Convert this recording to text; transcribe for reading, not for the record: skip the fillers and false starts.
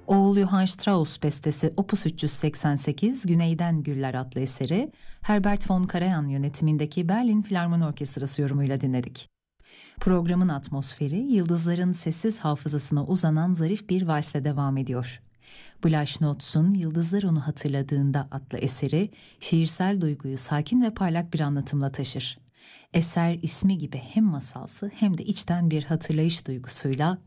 Oğul Johann Strauss bestesi Opus 388 Güneyden Güller adlı eseri Herbert von Karajan yönetimindeki Berlin Filarmoni Orkestrası yorumuyla dinledik. Programın atmosferi yıldızların sessiz hafızasına uzanan zarif bir valsle devam ediyor. Blanche Nottes'un Yıldızlar Onu Hatırladığında adlı eseri şiirsel duyguyu sakin ve parlak bir anlatımla taşır. Eser ismi gibi hem masalsı hem de içten bir hatırlayış duygusuyla